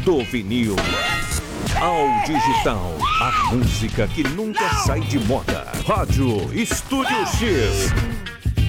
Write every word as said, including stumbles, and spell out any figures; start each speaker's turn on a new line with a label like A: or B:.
A: Do vinil ao digital, a música que nunca sai de moda. Rádio Estúdio X.